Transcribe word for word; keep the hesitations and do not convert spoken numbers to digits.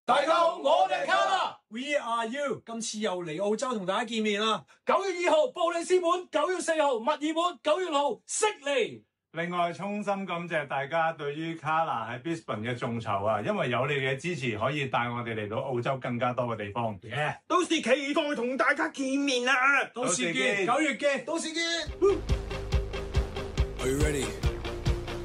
大家好，我哋係 Carla，We are you， 今次又嚟澳洲同大家見面啦。 九月二號布里斯本，九月四號墨爾本，九月六號悉尼。 另外，衷心感謝大家對於 Carla 喺 Brisbane 嘅眾籌啊，因為有你嘅支持，可以帶我哋嚟到澳洲更加多嘅地方。 Yeah. 到時期待同大家見面啦， 到時見，九月見， 到時見。 Are you ready?